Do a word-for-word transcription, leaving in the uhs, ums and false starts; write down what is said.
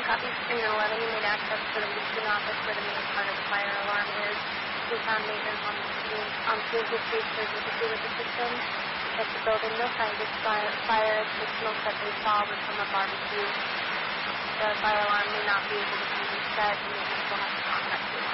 Copy three eleven, you made access to the leasing office where the main part of the fire alarm is. We found maintenance on the scene, on scene history specifically with the system. Check the building, no signs of fire. fire. The smoke that they saw was from a barbecue. The fire alarm may not be able to be reset, and maintenance will have to contact you.